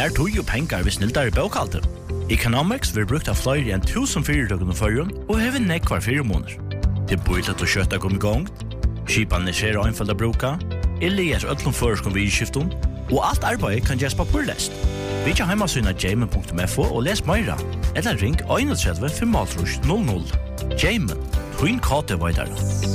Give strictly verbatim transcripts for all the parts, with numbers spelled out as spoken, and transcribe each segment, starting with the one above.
Spær tog og penger ved snilldare bøkalter. Economics vil brukt av flere enn tusen fyrirtøkken og førjen og hever nekk hver fire måneder. Det bor til å kjøtta kom i gang, skipan er skjer og innfald av bruka, eller gjør øtlom føreskom vid skiften, og alt arbeid kan gjøres papurlest. Vi kan heimasyna jamen punktum f o og les meira, eller ring one three five null null. Jamen, twin kate vidare.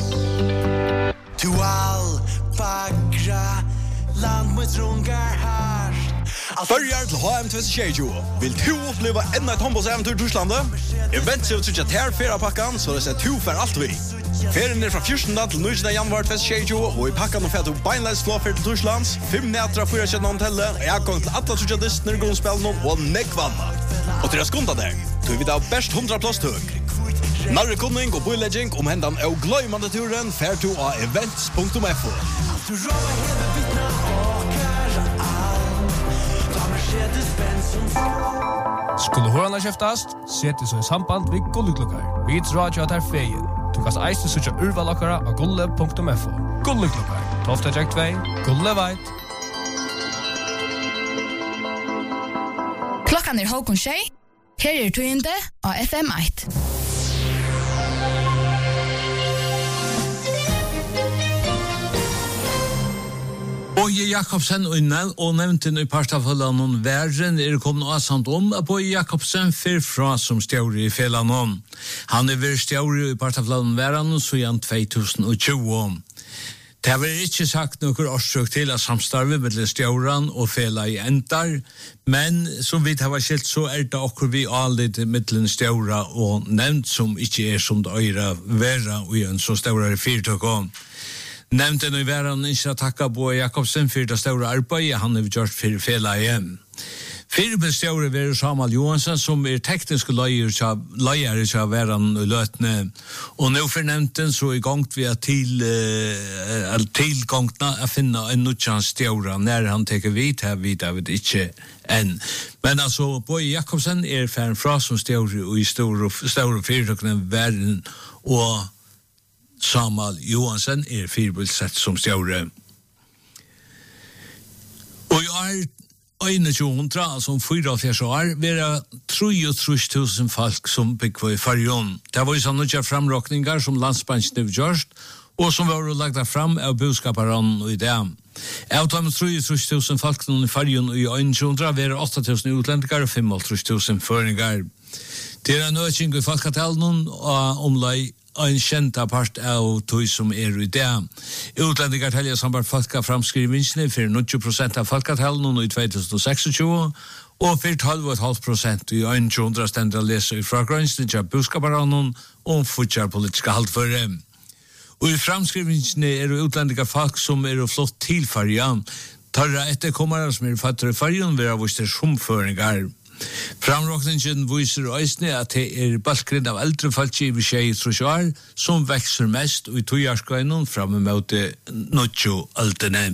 Du all bagra land mot rungar her. Førjar til H M tjueto. Vil du oppleva enda et håndbollseventyr i Torslandet? Event ser ut til at her fyrra pakkan, så det ser to for alt vi. Ferien er fra fjortende til niende januar tjueto, og i pakkan og fæt og beinleis flåfer til Torslands, fem netra fyra kjønna hotellet, og jeg gang til atle tjueto distner, grunnspillene og neggvanna. Og til jeg skunda deg, tog vi da best hundra plass tøk. Narre kunning og boilegging om hendan og gløymande turen, fær to av events punktum f o. Skulle hørarna kjeftast, seti så i samband vid Gulleklokkar. Vi drar jo at her feien. Du kan eiste sutja urvalokkara av gulle punktum f o. Gulleklokkar, tolv to, Gulle veit. Klokkan er halvkon tjei. Her er tøyende av F M eitt. Boje Jakobsen og nevnte i partafallan verden er kommet avsamt om at Boje Jakobsen fyr fra som stjåre i felanon. Han er vært stjåre i partafallan verden så igjen tjueto tjue. Det har ikke sagt noen årsøk til at samstarve med stjåren og fela i endar, men som vi har skilt så er det akkur vi allit med stjåre og nevnt som ikke er som det øyre vera og igjen så stjåre i fyrtøk om. Nevnte nu i verden ikke takka Boje Jakobsen for det store arbeidet han har gjort for fela igjen. Fire stjåre var Samuel Johansen som er teknisk leier til verden og løtene. Og nå fornevnte så i gang vi er til, uh, tilgangene å finne en nødvendig stjåre når han teker vidt her vidt jeg vet ikke enn. Men altså Boje Jakobsen er færen fra som stjåre og i store, store fyrtøkene verden og Samuel Johansen er firebildsett som stjåre. Og jeg er tjueto hundra, altså om fyra og fjers år, vi er treogtre tusen folk som bygger i Farjon. Det var jo sånn nødvendige framråkninger som landsbanken har gjort, og som var lagt fram av budskaperen og i det. Av de treogtre tusen folk i Farjon og i tjueto hundra, vi er åtte tusen utlendinger og femogtre tusen føringer. Det er en økning i folketalen og omlai en kjent part av tog som er i det. Utlendinger teljer sambart folka framskrivingene for nitti prosent av folketalen i tjueto tjueseks, og for tolv komma fem prosent i tjueto hundra stendet å lese i fragrønnsene til budskaparanen og fortsatt politiske haltføre. Og i framskrivingene er utlendinger folk som er flott til fargen. Tarra etterkommere som er fattere i fargen vil ha vist rumføringer. Framråkningen viser øysene at det er balkren av eldre folk i tjuetre år som vekser mest og i togjørskøynen frem mot nitti alderne.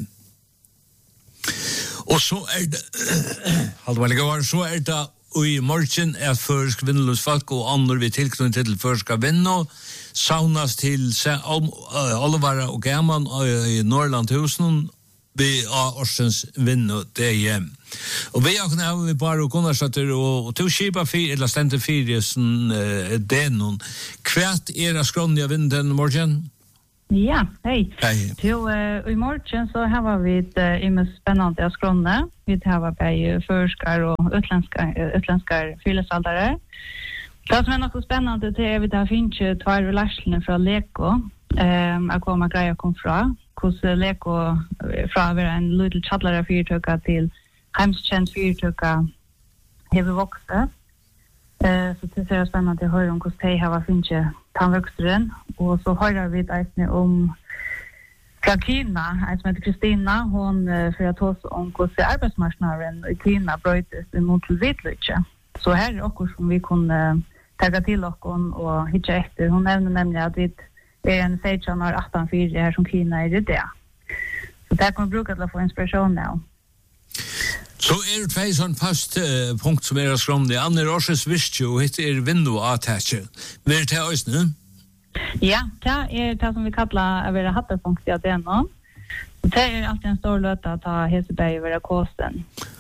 Og så er det så er det og i morgen er førsk vinneløs folk og andre vi tilknyttet til førsk av vinner saunas til Olvara og Gaman i Norrlandhusen vi har årsens vinner det hjem. Og vi har kunnet vi bare og kunnarsøtter og to skipa fyr, eller stendte fyr som det noen. Hvert er av skrånne av vinden denne morgen? Ja, hei. Hei. Jo, uh, i morgen så har vi et uh, imes spennende av skrånne. Vi har bare førskar og utlenskar fyllesaldere. Det som er noe spennende til er vi har finnet tvær relasjoner fra Leko. Um, jeg kommer greia kom fra. Hvordan Leko fra å være en liten tjadlere fyrtøkka til heimskjent fyrtøkka hever vokset. Uh, så det er spennende å høre om hvordan de har finnet tannvøksteren. Og så hører vi eisne om fra Kina, en som heter Kristina. Hun uh, for å ta oss om hvordan arbeidsmarknaden i Kina brøytes imot til hvitløkje. Så her er det som vi kunne uh, ta til oss og hitje etter. Hun nevner nemlig at vi er en seksten år attan fire her som Kina er i det. Så det kan vi bruke til å få inspirasjon nå. Så er det tvei sånn fast uh, punkt som er å skråm det. Anne Rorses visst jo, hette er vindu-attache. Hva er det til oss nå? Ja, det er det som vi kallar å være hattepunkt i at det nå. Det er alltid en stor løte å ta Heseberg og være kåsten.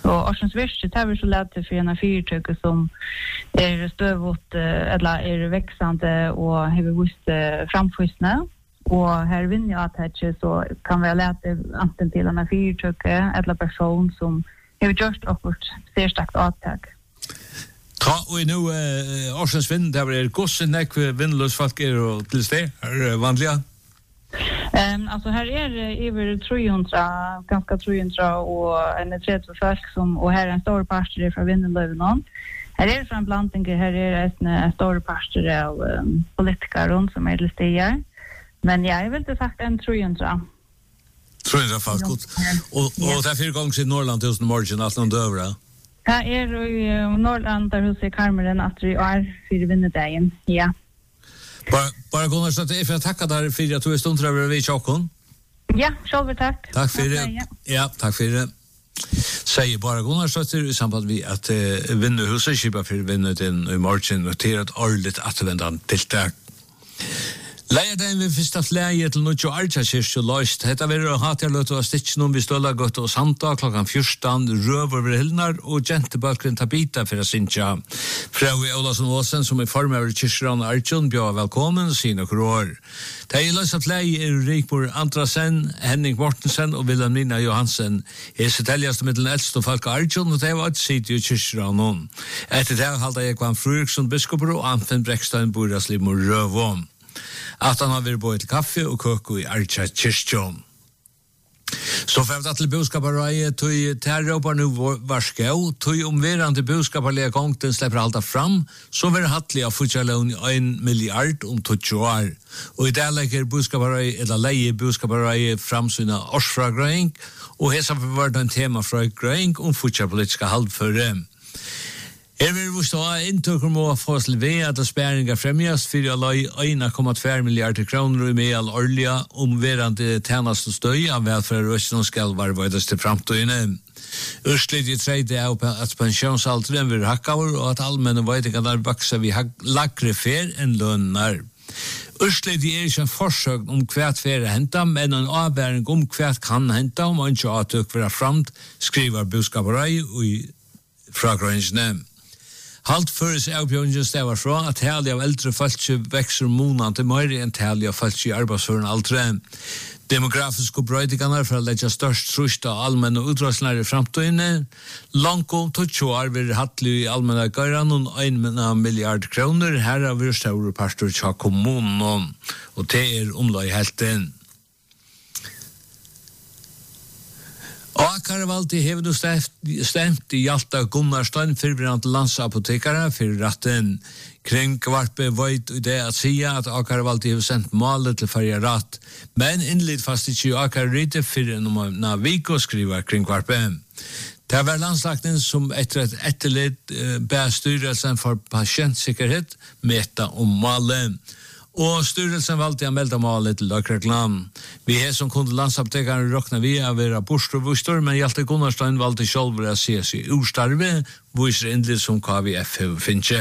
Och Orsens Virse, det är så lätt för en fyrtryck som är stövåt eller är växande och har visst framskjutna. Och här vinner jag att det så kan vi lätt antingen till en fyrtryck eller person som har gjort uppåt ser starkt avtag. Ta och nu eh Orsens vind där är gossen näck vindlös folk är och till det är vanliga. Ehm alltså här är det över trehundra ganska trehundra och en trettio folk som och här är en stor pastor från Vindelöven. Här är det från blandning här är det en stor pastor av um, politiker som är listor. Men jag är väl inte sagt en trehundra. trehundra folk gott. Och och där fyra gånger i Norrland hos Morgan alltså någon dövra. Ja, är i Norrland där hos Karmelen att vi är för vinnerdagen. Ja. Bara bara Gunnar så att jag får tacka där för att du är stund över vi chokon. Ja, själv tack. Tack för det. Ja, tack för det. Säger bara Gunnar så att det är samband vi att uh, vinna huset skipa för vinna den i marchen och till att årligt att vända till det. Leia den vi fyrst at leie til Nuttjo Arja-kyrkju løst. Hetta verður hatt jeg løtt og stitchen om vi ståla godt og santa klokkan fjørstan, røver over hilnar og gentebalkren tabita for å sinja. Frau Olasen Åsen som er form over kyrkjran Arjun bjør velkommen og sin okkur år. Det er løst at leie er Rikbor Andrasen, Henning Mortensen og Wilhelmina Johansen. Jeg er telljast med den eldste folk Arjun og det var et sitt i kyrkjran hon. Etter det halda jeg kvann Frøyriksson biskoper og Anfen Brekstein Boraslim og Røvom. At han har vært på et kaffe og køk i Arja kyrkjøn. Så for at til boskaparøye tog terrobar nu varskau, tog omverande boskaparlige gongten slipper halda fram, så var hattelig av futsalån i en milliard om tjugo år. Og i dag legger boskaparøye, eller leie boskaparøye framsyna årsfragrøying, og hesa var det en tema fra grøying om futsalpolitiska halvføre. Her vil vi stå inntøkker må få til ved at spæringa fremjas for å løy en komma två milliarder kroner i meal årlige omverande tjenest og støy av velferdsrøsten skal varvøydes til framtøyene. Ørslit i tredje er at pensjonsalderen vil hakkaver og at allmenne veitingene vokser vi lagre fer enn lønner. Ørslit er ikke en forsøk om hvert fer henta, men en avbæring om hvert kan henta om man ikke avtøk være framt, skriver budskaperei fra grønnsene. Halt føres avbjørningen stevar fra at hellig av eldre falske vekser måneden til mer enn hellig av falske i arbeidsføren aldre. Demografiske brøytingene for å legge størst trusht av allmenne utdragslærer i fremtøyene. Langt om tjugo år vil hattelig i allmenne gøyren og en milliard kroner. Her har vi større pastor til kommunen, og det er omlag helt inn. Akar valgte hever du stemt i Hjalta Gunnarstein fyrbrant landsapotekare for ratten. Kring kvarpe veit i det at sia at Akar valgte hever sendt malet til farja ratt, men innlitt fast ikke Akar rite fyrir noen Naviko skriver kring kvarpe. Det var landslagten som etter et etterlitt eh, bæ styrelsen for pasientsikkerhet meta om malet. Og styrelsen valgte å melde malet til Løkreklam. Vi er som kunde landsapotekaren råkna vi av vera bostorvustor, men Hjalte Gunnarstein valgte selv å se seg urstarve, viser endelig som K V F finnkje.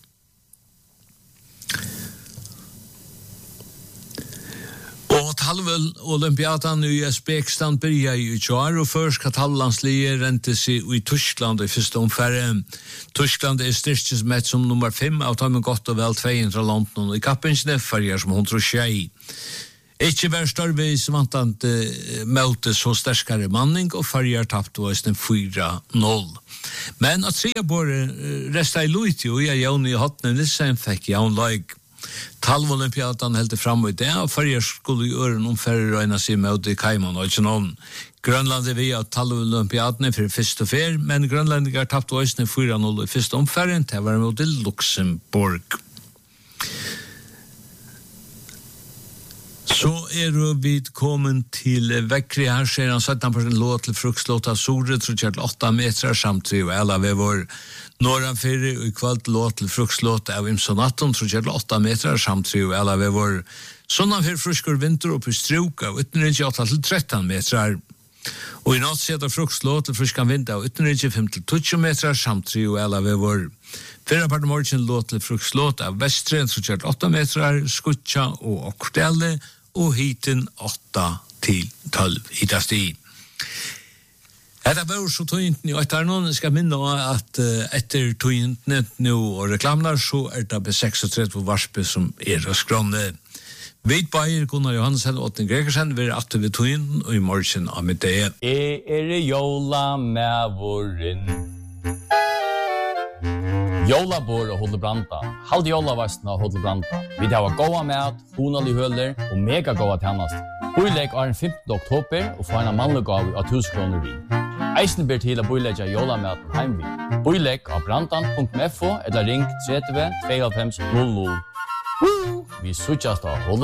Og talvel olympiadan i Uzbekistan byrja i utjår, og først skal tallandslige rente seg i Tyskland i første omfære. Tyskland er styrkjes med som nummer fem, av tar med godt og vel tvehundra London i kappingsne, farger som hundra tjei. Ikke vær større vantant møte så sterskare manning, og farger tapt var den fyra noll. Men at trea bare resta i Luiti, og jeg jaun i hotne Nissen fikk jaun laig. Talvolympiadan heldte fram i det, og farger skulle i øren omfærre røyna seg med i Kaiman og ikke noen. Grønland er vi av talvolympiadene for første fer, men grønlandinger tapt vøysene fyra noll i første omfæren til å være med i Luxemburg. Så er vi kommet til vekkri her, ser han sytten prosent låt til fruktlåt av Sore, tror jeg til åtta meter, samtidig og alle ved vår norranfyrir og i kvalt låt til fruktlåt av Imsonaton, tror jeg til åtta meter, samtidig og alle ved vår sonnanfyrir fruskor vinter opp i struk av åtta til tretton meter. Og i natt setter fruktlåt til fruskan vinter av fem til tjugo meter, samtidig og alle ved vår Fyrra part morgen låt til fruktlåt av Vestre, tror jeg til åtta meter, Skutja og Okordelle, og hiten åtta til tolv hitasti. Hetta var så tøynt i åttar någon ska minna att uh, efter tøynt nu och reklamar så är det be trettiosex varspe som är och skronne. Vet Bayer Gunnar Johansen och den Gregersen vill att vi tøynt och i morgon av med det. Er er jola med våren. Jolabor og Hodle Branda. Halde jolavastna og Hodle Branda. Vi tar goda mat, honalig høller og mega goda tjennast. Boileg er den femtende oktober og får en mannlig gav av tusen kroner vi. Eisen ber til å boilegge jolamaten heim vi. Boileg av brandan punktum f o eller ring trettio tveoghalvfems null null. Vi suttjast av Hodle